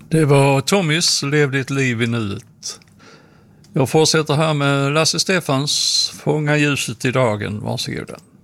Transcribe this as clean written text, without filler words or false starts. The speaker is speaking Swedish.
Det var Tommys Lev ditt liv i nuet. Jag fortsätter här med Lasse Stefans Fånga ljuset i dagen. Varsågoda.